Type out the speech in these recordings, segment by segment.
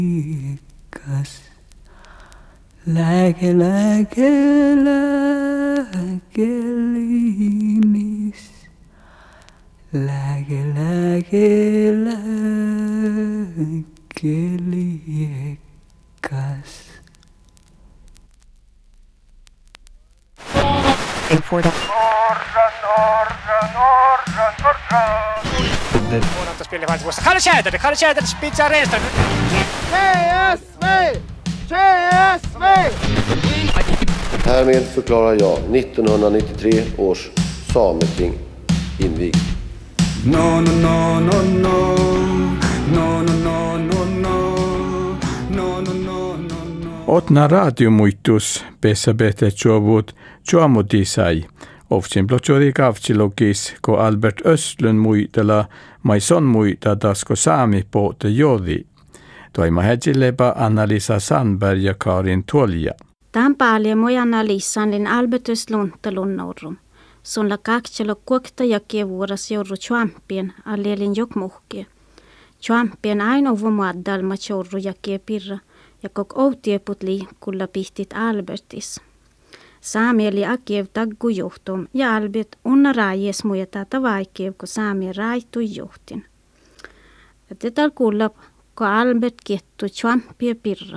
Kas lääke, lääkelinis. Lääke, lääkeliekas. Månatas spelar faktiskt på. Kalle Tjäder, spitsar Renström. CSV! CSV! Härmed förklarar jag 1993 års Sameting invigt. No, no, no, no, no. No, no, no, no, no. No, no, no, no, no. Otna radiomuitus pesabete chovut chuamutisai. Ovsin blochori kavchilogis ko Albert Östlund muitela maison muita tasko saami poote jodi. Toima hedjileba Anna-Lisa Sandberg ja Karin Tuolja. Tämän paljon moi Anna-Lisan lin Albert Östlund talunnorum. Sun la kakselo kuokta ja kievuoras joudru chuampien allelin jokmuhkie. Chuampien aino vumaddal ma chourru ja kiepirra ja kok outieputli kulla pihtit Albertis. Saami eli akiev taggu johtum ja Albert unna raajes mujetata vaikev ko saami raittui johtin. Tätä kuulla ko Albert kiettu chuampia pirra.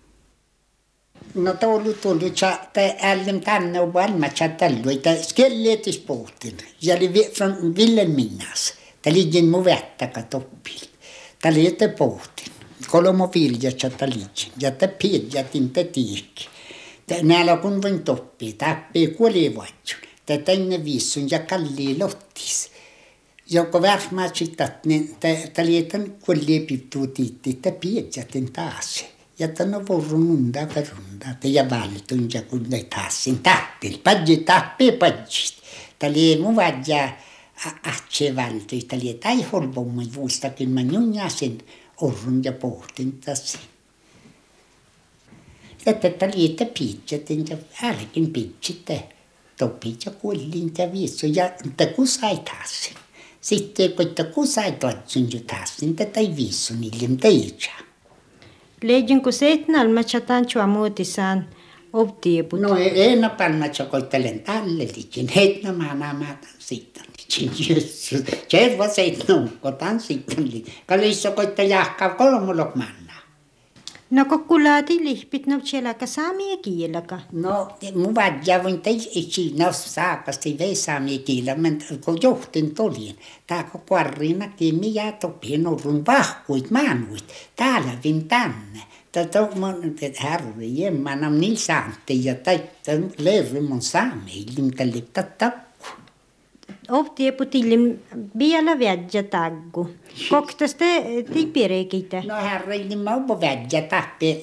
No tullut chatta ällim tänne och balma chattallu ita skelletis pohtin. Ja li från Vilhelminas. Det ligger mu vettaka toppil. Det lite pohtin. Kolomo vilja chattaligi. Ja te pidjat inte tiik. Näillä kun vain toppi, tappi kuolivatju. Det tänne visun ja kalli lottis. Joko värma chittat niin te lietan kuolli piptu tiitti te pidjatin taas. Ja tänne vorun unda perunda. Te ja valtun ja kun ne taasin tappil. Padji. Te liemu vadja atse valtui. Te liet ei holbomui vuostakin mä njunjasin orrun ja pohtin tassi. Että liitä pitsätin ja älkin pitsätte. Topit ja kullin ja viisu ja kun sai taas. Sitten kun sai tuotsun jo taas, tätä ei viisu niille teijä. Leidin kun seitnäl mä chatan chua muotisaan optieput. No ei no palma chokoittelen tälle liikin. Heitna maata sitten. Jessus. Tjärva seitnä kotan sitten. Kalissa koitta jahkaa kolmolok manna. No kokulaati lihpit no tjelaka saamia kielaka. No mun vadja voin teisi no saakasti vei saamia kielä, kun johtin tolien. Tää kun kuarriina kiinni ja topien orun vahkuit maanuit. Täällä vin tänne. Tätä on härvi jemmanam niil saanti ja täyttä leiri mun saamiilin tälle takku. Optieputilim vielä vädjä taggu. Koktas te tipireikitä? No herreilin mä oon vädjä tappi.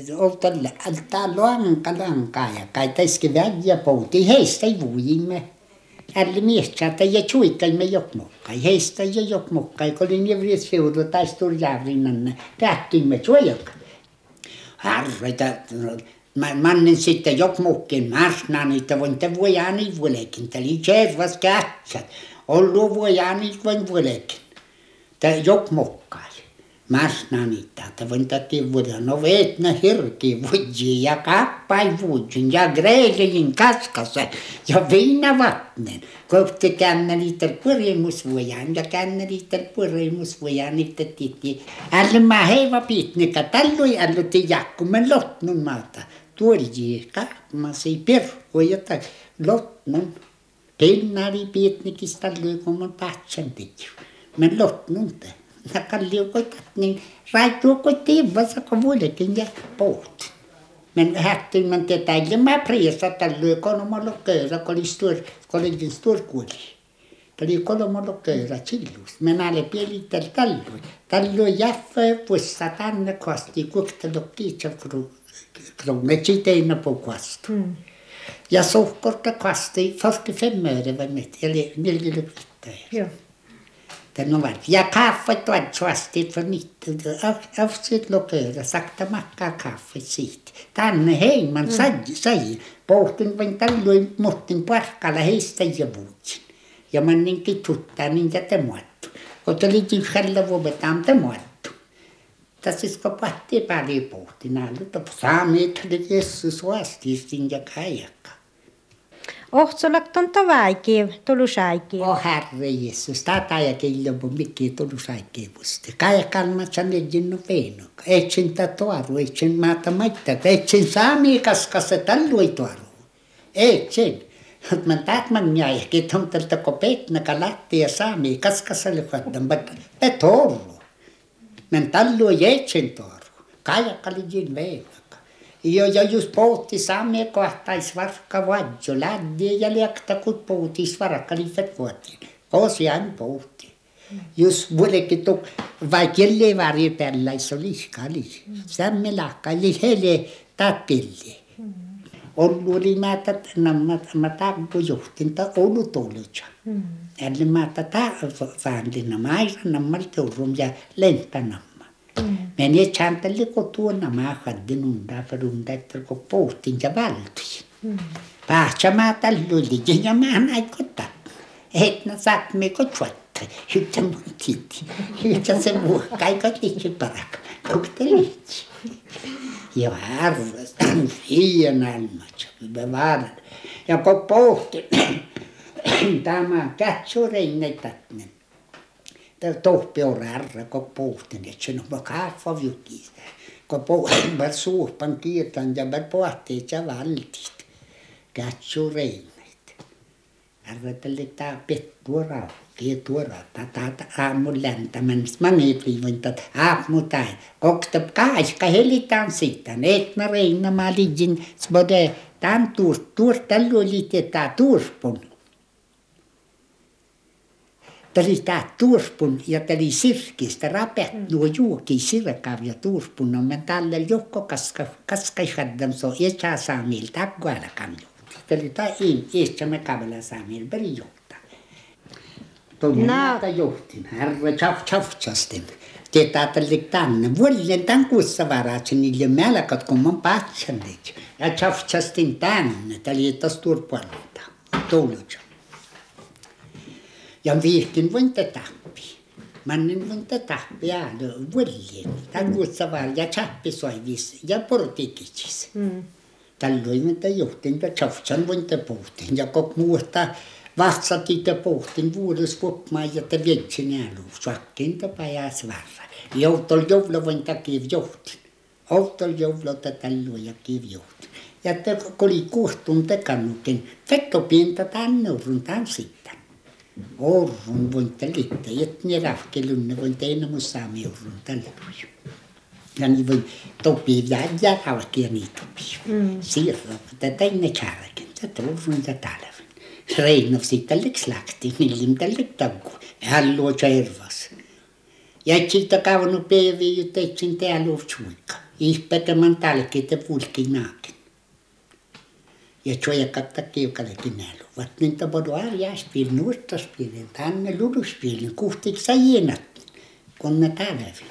Tää lankaa ja kai täiski vädjä pouti. Heistä ei vuimme. Älli miestsätä ja tjuikkaimme jokmokkai. Heistä ja jokmokkai. Kun olin jevriis feudu taistur järrinnanne. Tähtyimme tjuijakka. Herreitä. Mannen sitten jokmokkin marsnaan, että voin te vuojani vuolekin. Tämä oli tjärvas kätsät. Ollu vuojani voin vuolekin. Tämä jokmokkai. Marsnaan että voin täti vuoda. No veetnä hirki vuodji ja kappai vuodjin ja greilin kaskassa ja viina vatnen. Kohti käännä niitä puremusvuojan ja käännä niitä puremusvuojan niitä titi. Ällä mä heiva pitnika. Tällöin ällytti jakkumen lotnun maata. Tuolji kaapmasi perhoja tai lotnun. Pinnari pitnikistä lyökumman patsan tikju. Men lotnun te. Nakalliukoitat niin raituukoitiin vasaka vuodekin ja poht. Men hättyin man tietäille mä priesa tällöin kolmalla köyrä, kun oli sturkuoli. Tämä oli kolmalla köyrä sillus. Men alle pielitel tällöin. Tällöin jäfföä vuossa tänne kosti kuhtelukkiitsa kronget siitä innan på kvast. Ja sohkorta kvasti 45 öre var mitt, eller 4 liter. Joo. Den var. Ja kaffe tuot svastit för 90. Avsit loköra, sakta makkaa kaffe siitä. Tänne heiman sai. Pohtin vain tällöin muuttin parkalla heistä ja vuotsin. Ja mä niinkin tuttaa niitä temuattu. Kun oli tyhjällä vuobetaan temuattu. Tässä kun pahti paljon pohtin, että saamit oli Jeesus vastistin ja kajakka. Ohtsolakton tavaikiev, tulusaikie. Herre Jeesus, tätä ja kiljopu mikki tulusaikivusti. Kajakalmatsan edinnu peenukka. Etsin tuoru, etsin maata maittaka. Etsin saami kaskassa tallui tuoru. Etsin. Men taat man jäihki tomtelta ko petnaka latti ja saami kaskassa lyhätten. Bet torru. Men tallui etsin tuoru. Kajakalidin veenukka. Ja just pohti saamia kohtais varkka vadjo, läddi ja liekta kut pohtis varkka liifet vuotiin. Kosiaan pohti. Just vuodekin tuk, vaikka jälleen varje pelläis oli iskali. Sämme lakka, eli hele tappille. Ollu oli määtät, mä taakku juhtinta Oulu Tuulutsa. Eli määtät väänlinä maira nammal turrum ja lentänamma. Men jag kände lite tuona mä hade nunda för unda efter ko pohtin ja valtui. Päässä mä tallulin ja mä näin kotta. Etnä saat me ko tjuatta. Hyttä mun titi. Hyttä se muokkai ko liitsi parak. Kukte liitsi. Ja harvas. Hien almat. Bevarar. Ja ko pohtin. Tämä kätsureinneitatnen. Tohpi on rärrä, kun pohtin, että se on kaffa vykkiä. Kun pohtin, mä suupan kiirtan ja mä pohtiin ja valtit. Katsu reinneet. Arveteli tää pettua rauhkia, tätä aamun läntämän. Mä niipliivin tätä aamun tai. Kokta kaiska helitään sitten. Et mä reinna, mä liitin. Smode, tämän tuurtallu liitetään tuurpun. Täli tää tuurspun ja täli sirkistä rapet nuo juoki sirkav ja tuurspun on men tälle jokko kaskaihaddan so etää saamil takkuala kamjuuti. Täli tää iistä me kavella saamil peri johtaa. Tunnata johtin, herra tjaftsastin. Tietää tälle tänne. Vuolien tämän kuussa varatsin niille mälkät kun mä patsanneet. Ja tjaftsastin tänne, täli etäs tuurpuolta. Tuulutsa. Ja viihkin voin te tappi. Mannen voin te tappi äällä vuolien. Tämän kuussa var ja tappi soivis ja portikitsis. Tällöin te johtin ja tjaftsan voin te pohtin. Ja kok muuta vahtsakin te pohtin vuodessa vuopmaan ja te vietsin ääluun. Suakkin te pajas varra. Joutol jouvlo voin te kiv johtin. Outol jouvlo te tällöin ja kiv johtin. Ja te oli kuhtun te kannukin. Fekko pientä tänne urun tämän sitten. Orrun voin te liittää, että ne rahkelunne voin tehdä mun saami orrun tällöin. Ja niin voin topii ja rauhkia niin topii. Siirrä, että tein kärken, että orrun ja talven. Reino sitten liks lähti, niin tälle tauku. Hän luo tjärvas. Ja siitä kaunut päiviä, että etsin täällä suikka. Ihpetämän talkeet ja pulkin naakin. Ja tjojakkatta kiukalekin nälu. Vat niitä voidu arjaaspiilin, nuottaspiilin, tänne luduspiilin, kuhtiksa jienat, kun ne talvin.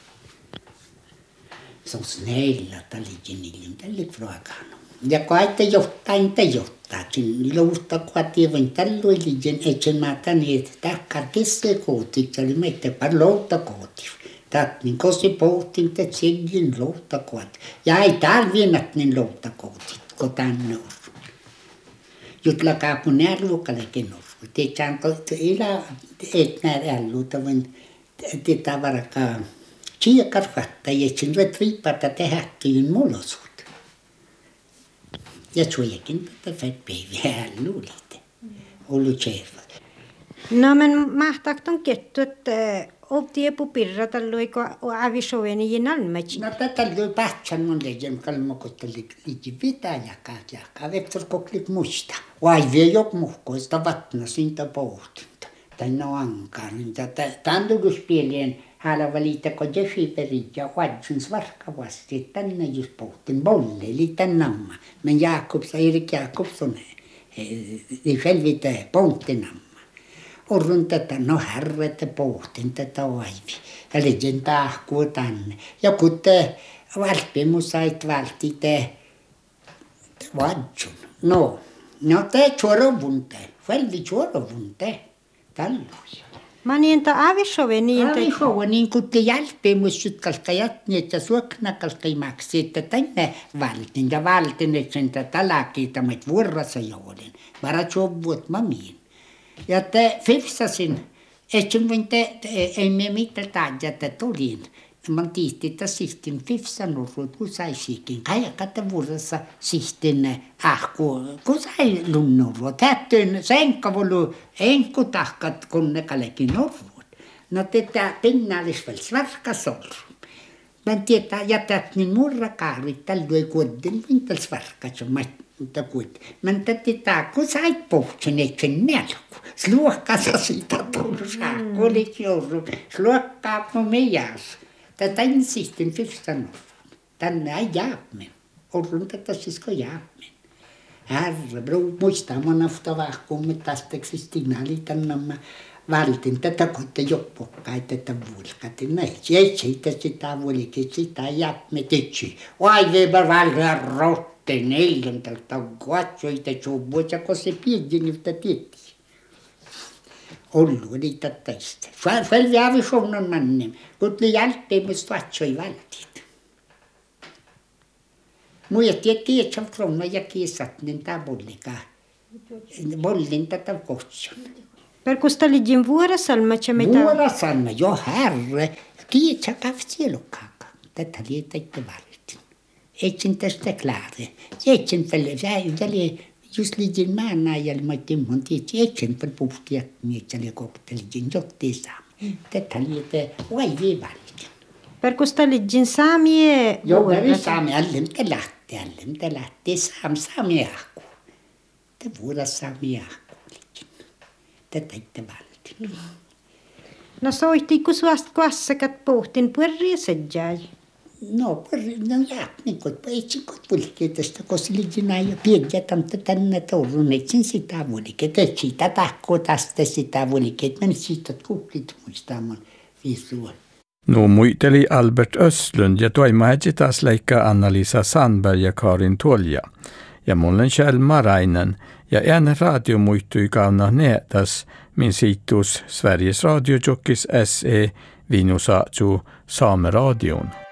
Se on snälla talikin niille, tälle frågan. Ja kun aitte johtain te johtaa, sin luusta kuatiivin talluilin, etsin maata niin, että tähkään kesse kootit, se oli meitä par louta kootiv. Tät niin kosi pohtin, te tsegin louta koot. Ja ei talviinat niin louta kootit, kun tänne on. Jutla kaapun nääluukalekin norfu. Teetään ilä etnää älluuta, vaan teetään varkaa tsiakarvatta ja etsin retriippata tehäkkiin mulosuut. Ja suojakin tätä päiviä älluulite. Ollut tserva. No men mahtaako ton kettu, että oltiin epu pirra tällöin, kun avisoini jinalmätsi? No tätä löi pähtsän mun leijän kalmokotta liikin pitää jakaa. Veptor koklit muista. Vai vie jok muhkoista vatna siitä pohtinta. Tänne on ankarinta. Tämän luduspielien häällä valita, kun Jeffi perit ja huadsun svarkavasti. Tänne just pohtin bolle, eli tän namma. Men Erik Jakobsson ei selvitä pohtinamma. Orrun tätä, no härrete pohtin tätä aivi. Ja liitin tahkuu tänne. Ja kun te valpimusait valti te vadsun. No te tjuorovun te. Välvi tjuorovun te. Tällöin. Mä niin ta avisove niin. Avisove niin kun te jälpeen muistutkalka jätni, että suoknakalka ei maksi, että tänne valtin ja valtin, että sen tätä lakiita, mutta vuorossa joulin. Bara tjovuot mamiin. Ja te fifsasin, että ei me mitään taja, että tulin. Man tiitti, että sihtin fifsanurut, kun sai siikin. Kajakata vuorossa sihtin kun sai lunnurut. Täytyy senkavolu enkutahkat, kun ne kalekin nurut. No tätä pinnallis vielä svarka sorru. Man tietää, jätät niin murrakaarit, tällä ei kuitenkin mintä svarka, mutta kuitenkin. Man tätä, kun sait puhtun, eikö nelku. Sluokkasa siitä tursaa, kun olit joudut. Sluokkaa mun mias. Tätä insistin fifsan tänne ei jäämme. Orrun tätä sisko jäämme. Herre, bro, muistaa afta vahkuun, me tästä Kristina oli tänne. Valtin tätä kohta joppokkaa, tätä vulkatin. Ei siitä sitä vulkit, sitä jäämme tetsi. Vai veber valga rotten, eilen tältä katsoita suvuja, kun se pieni niitä tietti. Ollut niitä tästä. Själv jag visionen mannen. Kun tuli jälkeen, me vatsoi valtit. Muja tiettiin, että fronna ja kiesat, niin tämä bollikaa. Bollin tätä kohtsun. Perkusta liian vuorosalma, että mitä? Vuorosalma, jo herre. Kietsä kaftsielukkaaka. Tätä liitaitte valtin. Etsin tästä klaare. Etsin väli. Just liian määnäjällä, mä timmon tietysti, etsin per puhtiat mietsäli koktelin johtiin saamme. Tätä liitte vaivii valtin. Perkusta liian saamie? Joo, veri saamie, allem te lähtee, saamie ahku. Te vuodas saamie ahku. Tätä itte valtin. No soihtiinko suasta kassakat pohtin puoria sedjai? No jääpnin kot, etsin kot vulkeetasta, koska liian aina pieniä tamta tänne tourun, etsin sitä vulkeet, et siitä tahkoa tästä sitä vulkeet, men siitä kukkit muistamaan visuun. Nu muiteli Albert Östlund ja toimahetsi taas leikkaa Anna-Liisa Sandberg ja Karin Tolja. Ja mullen Kjell Marainen ja en radio muittui kauna neetas min situs Sveriges Radio Jokis SE Vinusaatsu Saameradion.